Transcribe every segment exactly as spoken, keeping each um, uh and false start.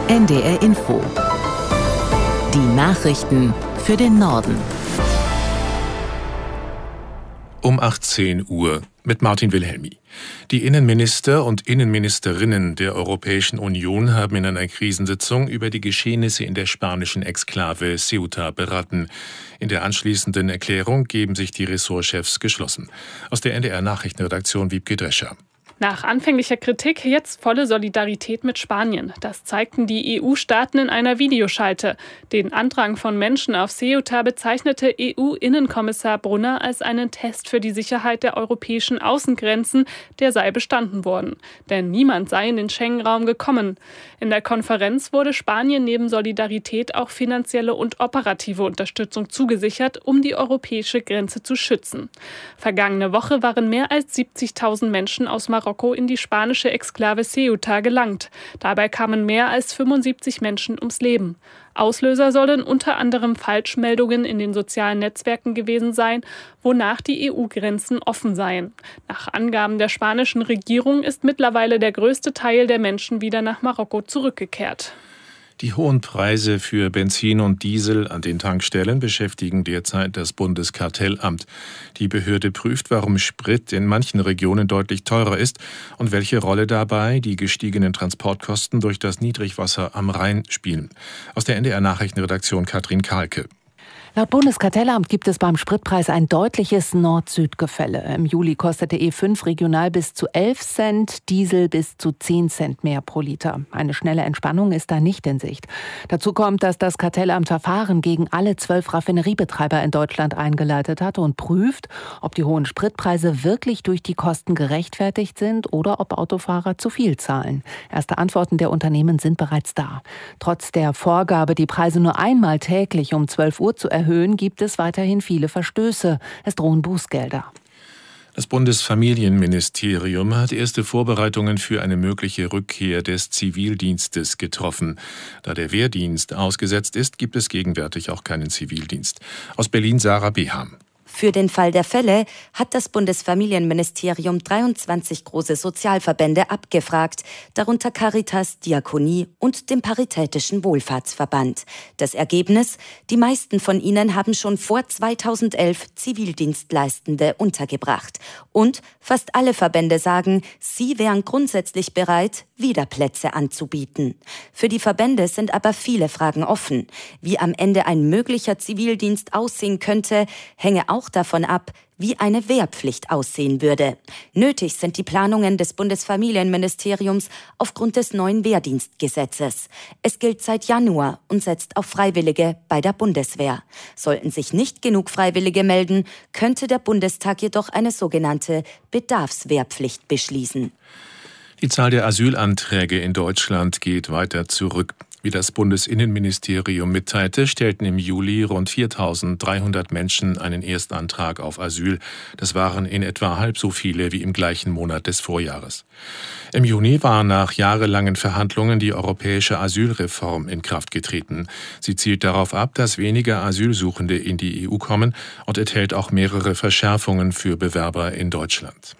N D R Info. Die Nachrichten für den Norden. Um achtzehn Uhr mit Martin Wilhelmi. Die Innenminister und Innenministerinnen der Europäischen Union haben in einer Krisensitzung über die Geschehnisse in der spanischen Exklave Ceuta beraten. In der anschließenden Erklärung geben sich die Ressortchefs geschlossen. Aus der N D R-Nachrichtenredaktion Wiebke Drescher. Nach anfänglicher Kritik jetzt volle Solidarität mit Spanien. Das zeigten die E U-Staaten in einer Videoschalte. Den Andrang von Menschen auf Ceuta bezeichnete E U-Innenkommissar Brunner als einen Test für die Sicherheit der europäischen Außengrenzen, der sei bestanden worden. Denn niemand sei in den Schengen-Raum gekommen. In der Konferenz wurde Spanien neben Solidarität auch finanzielle und operative Unterstützung zugesichert, um die europäische Grenze zu schützen. Vergangene Woche waren mehr als siebzigtausend Menschen aus Marokko in die spanische Exklave Ceuta gelangt. Dabei kamen mehr als fünfundsiebzig Menschen ums Leben. Auslöser sollen unter anderem Falschmeldungen in den sozialen Netzwerken gewesen sein, wonach die E U-Grenzen offen seien. Nach Angaben der spanischen Regierung ist mittlerweile der größte Teil der Menschen wieder nach Marokko zurückgekehrt. Die hohen Preise für Benzin und Diesel an den Tankstellen beschäftigen derzeit das Bundeskartellamt. Die Behörde prüft, warum Sprit in manchen Regionen deutlich teurer ist und welche Rolle dabei die gestiegenen Transportkosten durch das Niedrigwasser am Rhein spielen. Aus der N D R-Nachrichtenredaktion Katrin Kahlke. Laut Bundeskartellamt gibt es beim Spritpreis ein deutliches Nord-Süd-Gefälle. Im Juli kostete E fünf regional bis zu elf Cent, Diesel bis zu zehn Cent mehr pro Liter. Eine schnelle Entspannung ist da nicht in Sicht. Dazu kommt, dass das Kartellamt Verfahren gegen alle zwölf Raffineriebetreiber in Deutschland eingeleitet hat und prüft, ob die hohen Spritpreise wirklich durch die Kosten gerechtfertigt sind oder ob Autofahrer zu viel zahlen. Erste Antworten der Unternehmen sind bereits da. Trotz der Vorgabe, die Preise nur einmal täglich um zwölf Uhr zu erhöhen, Erhöhen gibt es weiterhin viele Verstöße. Es drohen Bußgelder. Das Bundesfamilienministerium hat erste Vorbereitungen für eine mögliche Rückkehr des Zivildienstes getroffen. Da der Wehrdienst ausgesetzt ist, gibt es gegenwärtig auch keinen Zivildienst. Aus Berlin Sarah Beham. Für den Fall der Fälle hat das Bundesfamilienministerium dreiundzwanzig große Sozialverbände abgefragt, darunter Caritas, Diakonie und dem Paritätischen Wohlfahrtsverband. Das Ergebnis? Die meisten von ihnen haben schon vor zweitausendelf Zivildienstleistende untergebracht. Und fast alle Verbände sagen, sie wären grundsätzlich bereit, wieder Plätze anzubieten. Für die Verbände sind aber viele Fragen offen. Wie am Ende ein möglicher Zivildienst aussehen könnte, hänge auch davon ab, wie eine Wehrpflicht aussehen würde. Nötig sind die Planungen des Bundesfamilienministeriums aufgrund des neuen Wehrdienstgesetzes. Es gilt seit Januar und setzt auf Freiwillige bei der Bundeswehr. Sollten sich nicht genug Freiwillige melden, könnte der Bundestag jedoch eine sogenannte Bedarfswehrpflicht beschließen. Die Zahl der Asylanträge in Deutschland geht weiter zurück. Wie das Bundesinnenministerium mitteilte, stellten im Juli rund viertausenddreihundert Menschen einen Erstantrag auf Asyl. Das waren in etwa halb so viele wie im gleichen Monat des Vorjahres. Im Juni war nach jahrelangen Verhandlungen die europäische Asylreform in Kraft getreten. Sie zielt darauf ab, dass weniger Asylsuchende in die E U kommen und enthält auch mehrere Verschärfungen für Bewerber in Deutschland.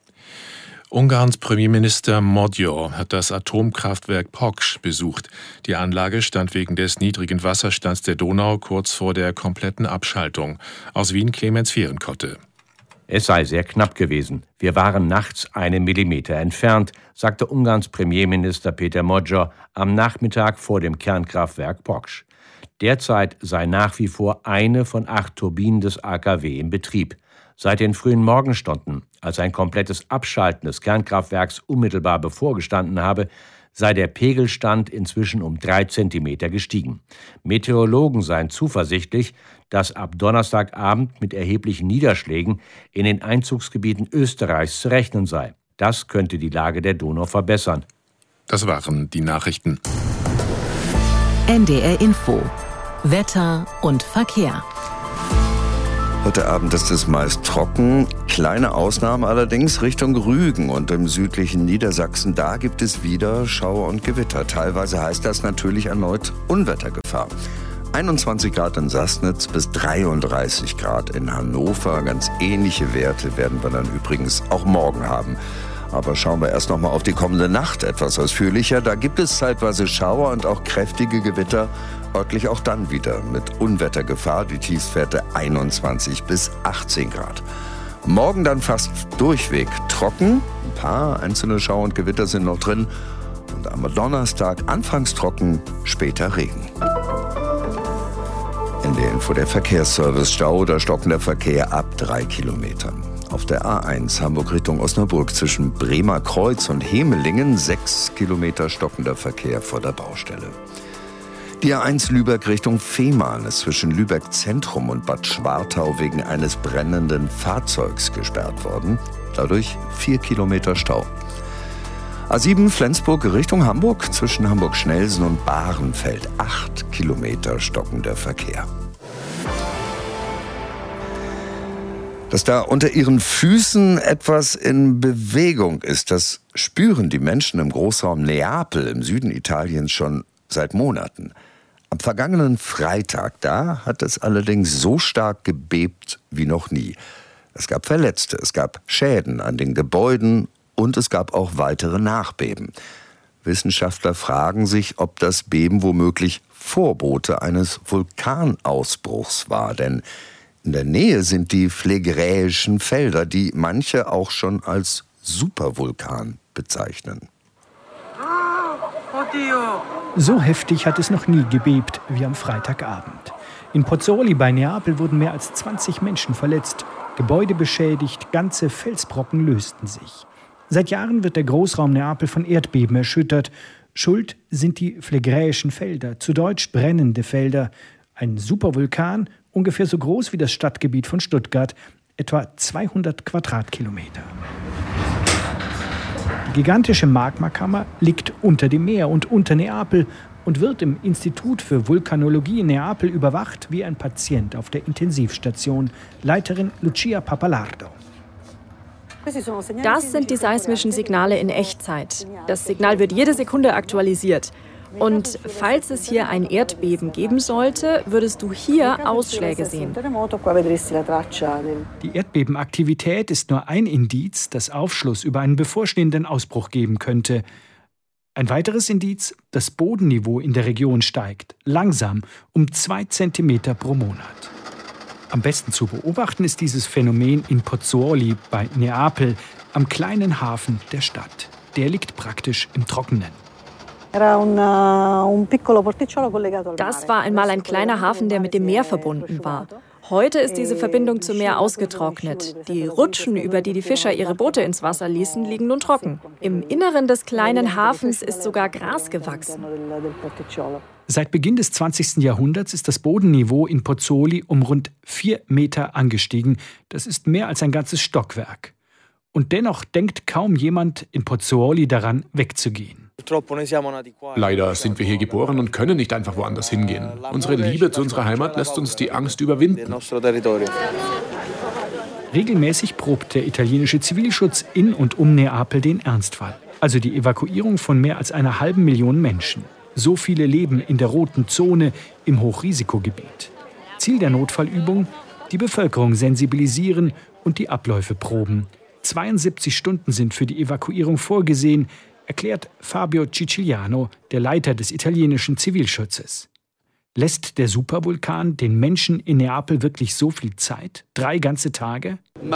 Ungarns Premierminister Magyar hat das Atomkraftwerk Poksh besucht. Die Anlage stand wegen des niedrigen Wasserstands der Donau kurz vor der kompletten Abschaltung. Aus Wien Clemens Fehrenkotte. Es sei sehr knapp gewesen. Wir waren nachts einen Millimeter entfernt, sagte Ungarns Premierminister Péter Magyar am Nachmittag vor dem Kernkraftwerk Poksh. Derzeit sei nach wie vor eine von acht Turbinen des A K W in Betrieb. Seit den frühen Morgenstunden, als ein komplettes Abschalten des Kernkraftwerks unmittelbar bevorgestanden habe, sei der Pegelstand inzwischen um drei Zentimeter gestiegen. Meteorologen seien zuversichtlich, dass ab Donnerstagabend mit erheblichen Niederschlägen in den Einzugsgebieten Österreichs zu rechnen sei. Das könnte die Lage der Donau verbessern. Das waren die Nachrichten. N D R Info. Wetter und Verkehr. Heute Abend ist es meist trocken, kleine Ausnahmen allerdings Richtung Rügen und im südlichen Niedersachsen. Da gibt es wieder Schauer und Gewitter. Teilweise heißt das natürlich erneut Unwettergefahr. einundzwanzig Grad in Sassnitz bis dreiunddreißig Grad in Hannover. Ganz ähnliche Werte werden wir dann übrigens auch morgen haben. Aber schauen wir erst noch mal auf die kommende Nacht etwas ausführlicher. Da gibt es zeitweise Schauer und auch kräftige Gewitter, örtlich auch dann wieder mit Unwettergefahr. Die Tiefstwerte einundzwanzig bis achtzehn Grad. Morgen dann fast durchweg trocken. Ein paar einzelne Schauer und Gewitter sind noch drin. Und am Donnerstag anfangs trocken, später Regen. In der Info der Verkehrsservice. Stau oder stockender Verkehr ab drei Kilometern. Auf der A eins Hamburg Richtung Osnabrück zwischen Bremer Kreuz und Hemelingen sechs Kilometer stockender Verkehr vor der Baustelle. Die A eins Lübeck Richtung Fehmarn ist zwischen Lübeck Zentrum und Bad Schwartau wegen eines brennenden Fahrzeugs gesperrt worden. Dadurch vier Kilometer Stau. A sieben Flensburg Richtung Hamburg zwischen Hamburg-Schnelsen und Bahrenfeld acht Kilometer stockender Verkehr. Dass da unter ihren Füßen etwas in Bewegung ist, das spüren die Menschen im Großraum Neapel im Süden Italiens schon seit Monaten. Am vergangenen Freitag, da hat es allerdings so stark gebebt wie noch nie. Es gab Verletzte, es gab Schäden an den Gebäuden und es gab auch weitere Nachbeben. Wissenschaftler fragen sich, ob das Beben womöglich Vorbote eines Vulkanausbruchs war, denn in der Nähe sind die Phlegräischen Felder, die manche auch schon als Supervulkan bezeichnen. So heftig hat es noch nie gebebt wie am Freitagabend. In Pozzuoli bei Neapel wurden mehr als zwanzig Menschen verletzt, Gebäude beschädigt, ganze Felsbrocken lösten sich. Seit Jahren wird der Großraum Neapel von Erdbeben erschüttert. Schuld sind die Phlegräischen Felder, zu Deutsch brennende Felder. Ein Supervulkan, ungefähr so groß wie das Stadtgebiet von Stuttgart, etwa zweihundert Quadratkilometer. Die gigantische Magmakammer liegt unter dem Meer und unter Neapel und wird im Institut für Vulkanologie in Neapel überwacht wie ein Patient auf der Intensivstation. Leiterin Lucia Pappalardo. Das sind die seismischen Signale in Echtzeit. Das Signal wird jede Sekunde aktualisiert. Und falls es hier ein Erdbeben geben sollte, würdest du hier Ausschläge sehen. Die Erdbebenaktivität ist nur ein Indiz, das Aufschluss über einen bevorstehenden Ausbruch geben könnte. Ein weiteres Indiz, das Bodenniveau in der Region steigt, langsam, um zwei Zentimeter pro Monat. Am besten zu beobachten ist dieses Phänomen in Pozzuoli bei Neapel, am kleinen Hafen der Stadt. Der liegt praktisch im Trockenen. Das war einmal ein kleiner Hafen, der mit dem Meer verbunden war. Heute ist diese Verbindung zum Meer ausgetrocknet. Die Rutschen, über die die Fischer ihre Boote ins Wasser ließen, liegen nun trocken. Im Inneren des kleinen Hafens ist sogar Gras gewachsen. Seit Beginn des zwanzigsten Jahrhunderts ist das Bodenniveau in Pozzuoli um rund vier Meter angestiegen. Das ist mehr als ein ganzes Stockwerk. Und dennoch denkt kaum jemand in Pozzuoli daran, wegzugehen. Leider sind wir hier geboren und können nicht einfach woanders hingehen. Unsere Liebe zu unserer Heimat lässt uns die Angst überwinden. Regelmäßig probt der italienische Zivilschutz in und um Neapel den Ernstfall. Also die Evakuierung von mehr als einer halben Million Menschen. So viele leben in der roten Zone im Hochrisikogebiet. Ziel der Notfallübung: die Bevölkerung sensibilisieren und die Abläufe proben. zweiundsiebzig Stunden sind für die Evakuierung vorgesehen, erklärt Fabio Ciciliano, der Leiter des italienischen Zivilschutzes. Lässt der Supervulkan den Menschen in Neapel wirklich so viel Zeit? Drei ganze Tage?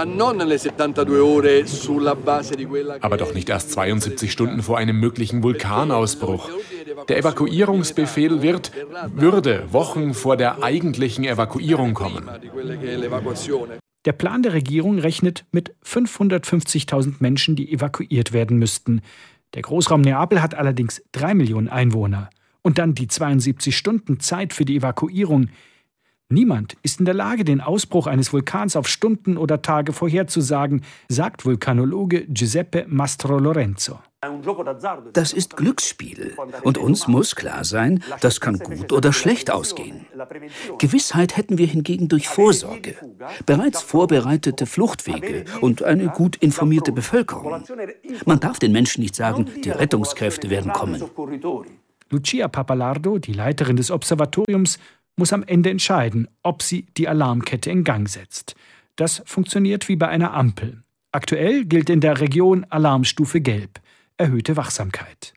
Aber doch nicht erst zweiundsiebzig Stunden vor einem möglichen Vulkanausbruch. Der Evakuierungsbefehl wird, würde Wochen vor der eigentlichen Evakuierung kommen. Der Plan der Regierung rechnet mit fünfhundertfünfzigtausend Menschen, die evakuiert werden müssten. Der Großraum Neapel hat allerdings drei Millionen Einwohner. Und dann die zweiundsiebzig Stunden Zeit für die Evakuierung. Niemand ist in der Lage, den Ausbruch eines Vulkans auf Stunden oder Tage vorherzusagen, sagt Vulkanologe Giuseppe Mastrolorenzo. Das ist Glücksspiel. Und uns muss klar sein, das kann gut oder schlecht ausgehen. Gewissheit hätten wir hingegen durch Vorsorge, bereits vorbereitete Fluchtwege und eine gut informierte Bevölkerung. Man darf den Menschen nicht sagen, die Rettungskräfte werden kommen. Lucia Pappalardo, die Leiterin des Observatoriums, muss am Ende entscheiden, ob sie die Alarmkette in Gang setzt. Das funktioniert wie bei einer Ampel. Aktuell gilt in der Region Alarmstufe Gelb, erhöhte Wachsamkeit.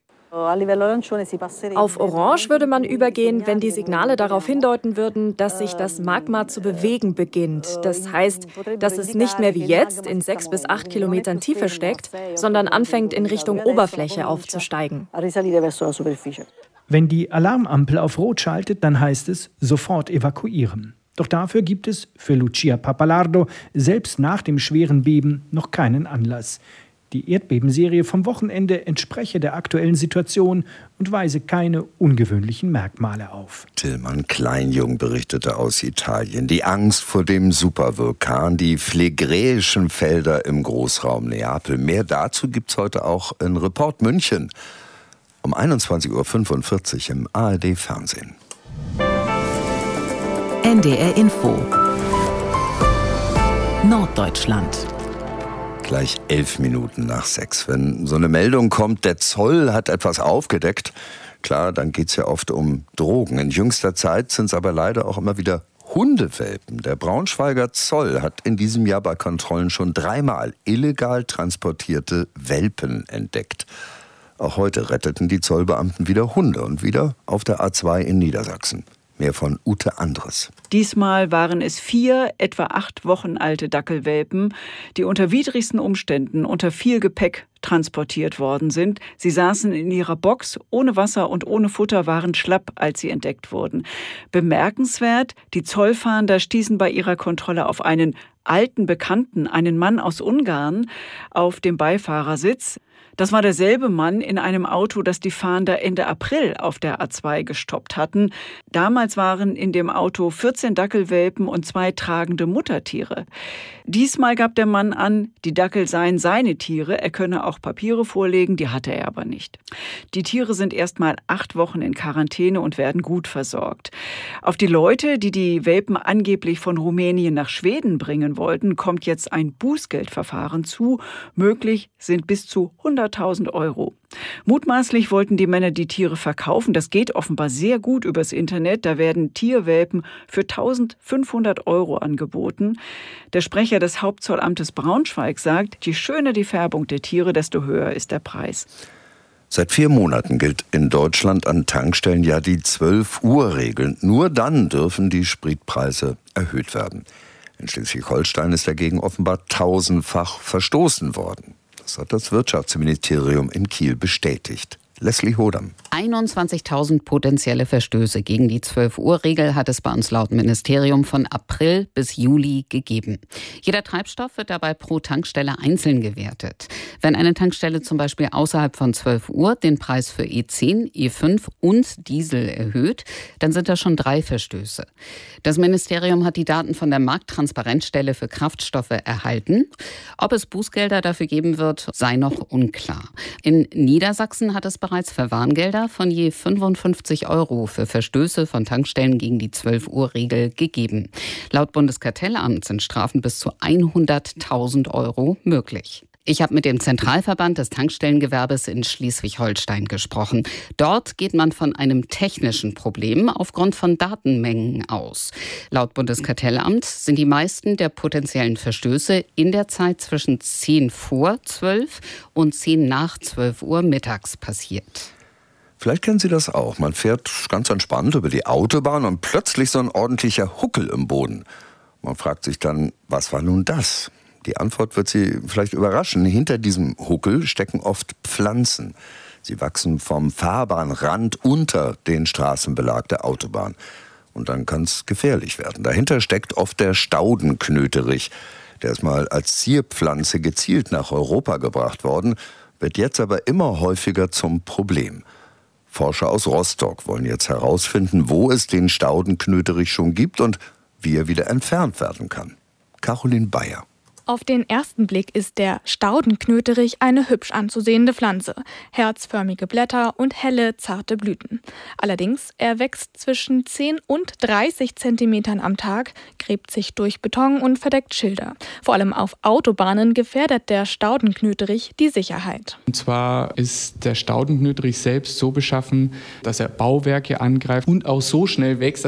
Auf Orange würde man übergehen, wenn die Signale darauf hindeuten würden, dass sich das Magma zu bewegen beginnt. Das heißt, dass es nicht mehr wie jetzt in sechs bis acht Kilometern Tiefe steckt, sondern anfängt in Richtung Oberfläche aufzusteigen. Wenn die Alarmampel auf Rot schaltet, dann heißt es sofort evakuieren. Doch dafür gibt es für Lucia Pappalardo selbst nach dem schweren Beben noch keinen Anlass. Die Erdbebenserie vom Wochenende entspreche der aktuellen Situation und weise keine ungewöhnlichen Merkmale auf. Tillmann Kleinjung berichtete aus Italien. Die Angst vor dem Supervulkan, die phlegräischen Felder im Großraum Neapel. Mehr dazu gibt's heute auch in Report München um einundzwanzig Uhr fünfundvierzig im A R D-Fernsehen. N D R Info Norddeutschland. Gleich elf Minuten nach sechs. Wenn so eine Meldung kommt, der Zoll hat etwas aufgedeckt, klar, dann geht es ja oft um Drogen. In jüngster Zeit sind es aber leider auch immer wieder Hundewelpen. Der Braunschweiger Zoll hat in diesem Jahr bei Kontrollen schon dreimal illegal transportierte Welpen entdeckt. Auch heute retteten die Zollbeamten wieder Hunde und wieder auf der A zwei in Niedersachsen. Mehr von Ute Andres. Diesmal waren es vier, etwa acht Wochen alte Dackelwelpen, die unter widrigsten Umständen unter viel Gepäck transportiert worden sind. Sie saßen in ihrer Box, ohne Wasser und ohne Futter, waren schlapp, als sie entdeckt wurden. Bemerkenswert, die Zollfahnder stießen bei ihrer Kontrolle auf einen alten Bekannten, einen Mann aus Ungarn, auf dem Beifahrersitz. Das war derselbe Mann in einem Auto, das die Fahnder Ende April auf der A zwei gestoppt hatten. Damals waren in dem Auto vierzehn Dackelwelpen und zwei tragende Muttertiere. Diesmal gab der Mann an, die Dackel seien seine Tiere. Er könne auch Papiere vorlegen, die hatte er aber nicht. Die Tiere sind erst mal acht Wochen in Quarantäne und werden gut versorgt. Auf die Leute, die die Welpen angeblich von Rumänien nach Schweden bringen wollten, kommt jetzt ein Bußgeldverfahren zu. Möglich sind bis zu hunderttausend Euro. Mutmaßlich wollten die Männer die Tiere verkaufen. Das geht offenbar sehr gut übers Internet. Da werden Tierwelpen für eintausendfünfhundert Euro angeboten. Der Sprecher des Hauptzollamtes Braunschweig sagt, je schöner die Färbung der Tiere, desto höher ist der Preis. Seit vier Monaten gilt in Deutschland an Tankstellen ja die zwölf Uhr Regel. Nur dann dürfen die Spritpreise erhöht werden. In Schleswig-Holstein ist dagegen offenbar tausendfach verstoßen worden. Das hat das Wirtschaftsministerium in Kiel bestätigt. Leslie Hodam. einundzwanzigtausend potenzielle Verstöße gegen die zwölf Uhr Regel hat es bei uns laut Ministerium von April bis Juli gegeben. Jeder Treibstoff wird dabei pro Tankstelle einzeln gewertet. Wenn eine Tankstelle zum Beispiel außerhalb von zwölf Uhr den Preis für E zehn, E fünf und Diesel erhöht, dann sind das schon drei Verstöße. Das Ministerium hat die Daten von der Markttransparenzstelle für Kraftstoffe erhalten. Ob es Bußgelder dafür geben wird, sei noch unklar. In Niedersachsen hat es bereits Verwarngelder von je fünfundfünfzig Euro für Verstöße von Tankstellen gegen die zwölf Uhr Regel gegeben. Laut Bundeskartellamt sind Strafen bis zu hunderttausend Euro möglich. Ich habe mit dem Zentralverband des Tankstellengewerbes in Schleswig-Holstein gesprochen. Dort geht man von einem technischen Problem aufgrund von Datenmengen aus. Laut Bundeskartellamt sind die meisten der potenziellen Verstöße in der Zeit zwischen zehn vor zwölf und zehn nach zwölf Uhr mittags passiert. Vielleicht kennen Sie das auch. Man fährt ganz entspannt über die Autobahn und plötzlich so ein ordentlicher Huckel im Boden. Man fragt sich dann, was war nun das? Die Antwort wird Sie vielleicht überraschen. Hinter diesem Huckel stecken oft Pflanzen. Sie wachsen vom Fahrbahnrand unter den Straßenbelag der Autobahn. Und dann kann es gefährlich werden. Dahinter steckt oft der Staudenknöterich. Der ist mal als Zierpflanze gezielt nach Europa gebracht worden, wird jetzt aber immer häufiger zum Problem. Forscher aus Rostock wollen jetzt herausfinden, wo es den Staudenknöterich schon gibt und wie er wieder entfernt werden kann. Caroline Bayer. Auf den ersten Blick ist der Staudenknöterich eine hübsch anzusehende Pflanze. Herzförmige Blätter und helle, zarte Blüten. Allerdings, er wächst zwischen zehn und dreißig Zentimetern am Tag, gräbt sich durch Beton und verdeckt Schilder. Vor allem auf Autobahnen gefährdet der Staudenknöterich die Sicherheit. Und zwar ist der Staudenknöterich selbst so beschaffen, dass er Bauwerke angreift und auch so schnell wächst,